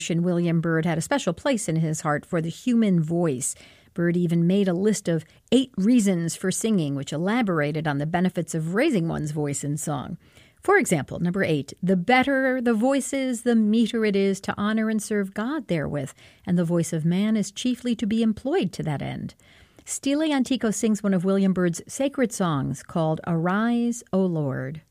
William Byrd had a special place in his heart for the human voice. Byrd even made a list of 8 reasons for singing, which elaborated on the benefits of raising one's voice in song. For example, number 8, the better the voice is, the meeter it is to honor and serve God therewith, and the voice of man is chiefly to be employed to that end. Stile Antico sings one of William Byrd's sacred songs called Arise, O Lord.